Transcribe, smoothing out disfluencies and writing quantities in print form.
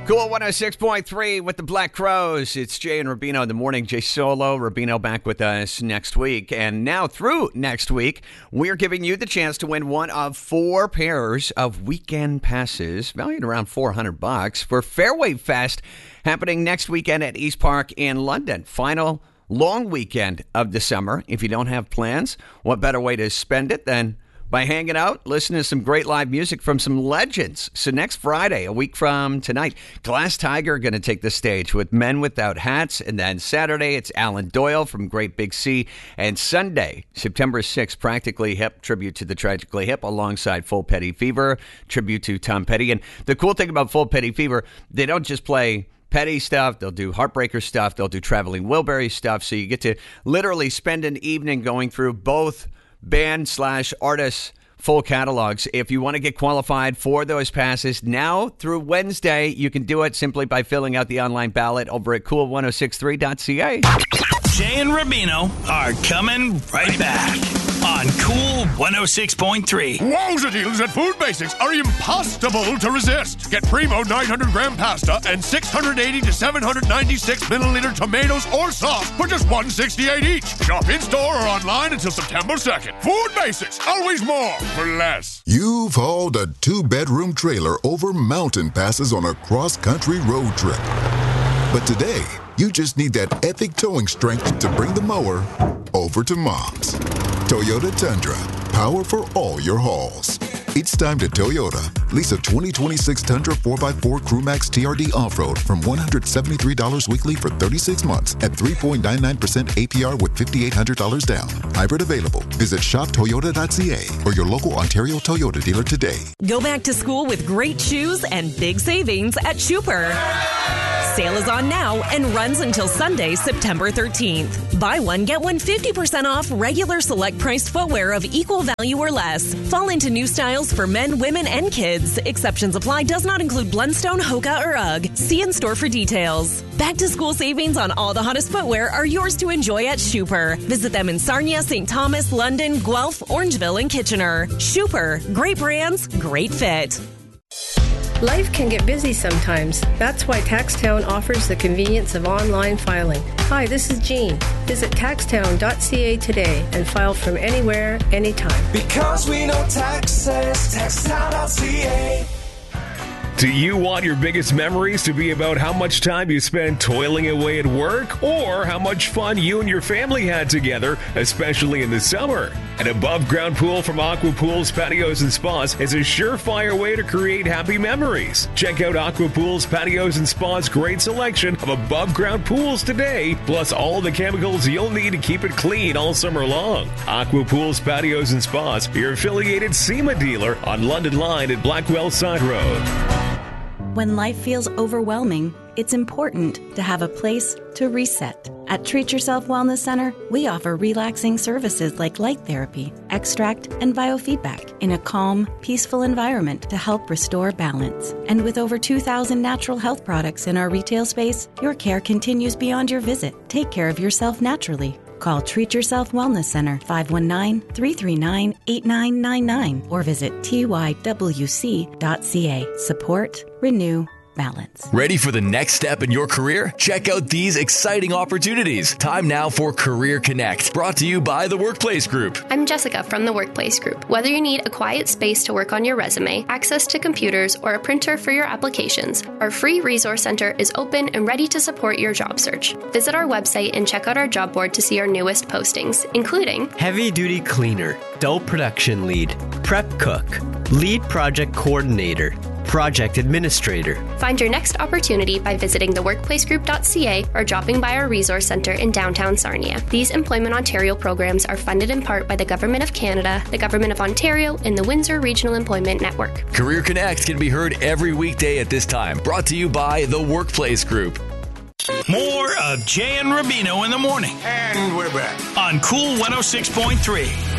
Cool 106.3 with the Black Crows. It's Jay and Rubino in the morning. Jay Solo, Rubino back with us next week. And now through next week, we're giving you the chance to win one of 4 pairs of weekend passes valued around $400 for Fairway Fest happening next weekend at East Park in London. Final long weekend of the summer. If you don't have plans, what better way to spend it than by hanging out, listening to some great live music from some legends. So next Friday, a week from tonight, Glass Tiger are going to take the stage with Men Without Hats. And then Saturday, it's Alan Doyle from Great Big Sea. And Sunday, September 6th, Practically Hip, tribute to the Tragically Hip, alongside Full Petty Fever, tribute to Tom Petty. And the cool thing about Full Petty Fever, they don't just play Petty stuff, they'll do Heartbreaker stuff, they'll do Traveling Wilbury stuff. So you get to literally spend an evening going through both band/artist full catalogs. If you want to get qualified for those passes now through Wednesday, you can do it simply by filling out the online ballot over at cool1063.ca. Jay and Rubino are coming right back on Cool 106.3. Wowza deals at Food Basics are impossible to resist. Get Primo 900-gram pasta and 680 to 796 milliliter tomatoes or sauce for just $1.68 each. Shop in-store or online until September 2nd. Food Basics, always more for less. You've hauled a 2-bedroom trailer over mountain passes on a cross-country road trip. But today, you just need that epic towing strength to bring the mower over to Mom's. Toyota Tundra, power for all your hauls. It's time to Toyota. Lease a 2026 Tundra 4x4 CrewMax TRD Off-Road from $173 weekly for 36 months at 3.99% APR with $5,800 down. Hybrid available. Visit shoptoyota.ca or your local Ontario Toyota dealer today. Go back to school with great shoes and big savings at Schuper. Sale is on now and runs until Sunday, September 13th. Buy one, get one 50% off regular select priced footwear of equal value or less. Fall into new styles for men, women, and kids. Exceptions apply. Does not include Blundstone, Hoka, or UGG. See in store for details. Back to school savings on all the hottest footwear are yours to enjoy at Schuper. Visit them in Sarnia, St. Thomas, London, Guelph, Orangeville, and Kitchener. Schuper. Great brands, great fit. Life can get busy sometimes. That's why TaxTown offers the convenience of online filing. Hi, this is Jean. Visit taxtown.ca today and file from anywhere, anytime. Because we know taxes, taxtown.ca. Do you want your biggest memories to be about how much time you spent toiling away at work or how much fun you and your family had together, especially in the summer? An above-ground pool from Aqua Pools, Patios, and Spas is a surefire way to create happy memories. Check out Aqua Pools, Patios, and Spas' great selection of above-ground pools today, plus all the chemicals you'll need to keep it clean all summer long. Aqua Pools, Patios, and Spas, your affiliated SEMA dealer on London Line at Blackwell Side Road. When life feels overwhelming, it's important to have a place to reset. At Treat Yourself Wellness Center, we offer relaxing services like light therapy, extract, and biofeedback in a calm, peaceful environment to help restore balance. And with over 2,000 natural health products in our retail space, your care continues beyond your visit. Take care of yourself naturally. Call Treat Yourself Wellness Center 519-339-8999 or visit tywc.ca. Support, renew, balance. Ready for the next step in your career? Check out these exciting opportunities. Time now for Career Connect, brought to you by The Workplace Group. I'm Jessica from The Workplace Group. Whether you need a quiet space to work on your resume, access to computers, or a printer for your applications, our free resource center is open and ready to support your job search. Visit our website and check out our job board to see our newest postings, including heavy duty cleaner, dough production lead, prep cook, lead project coordinator, project administrator. Find your next opportunity by visiting theworkplacegroup.ca or dropping by our resource center in downtown Sarnia. These Employment Ontario programs are funded in part by the Government of Canada, the Government of Ontario, and the Windsor Regional Employment Network. Career Connect can be heard every weekday at this time, brought to you by The Workplace Group. More of Jay and Rubino in the morning. And we're back on Cool 106.3.